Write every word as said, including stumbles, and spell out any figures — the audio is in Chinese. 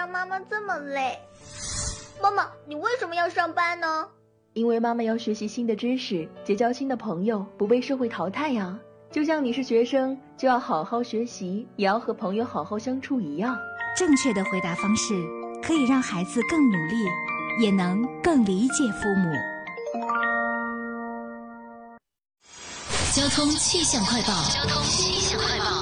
让妈妈这么累。妈妈，你为什么要上班呢？ 因为妈妈要学习新的知识，结交新的朋友，不被社会淘汰呀。就像你是学生，就要好好学习，也要和朋友好好相处一样。 正确的回答方式可以让孩子更努力，也能更理解父母。 交通气象快报。交通气象快报。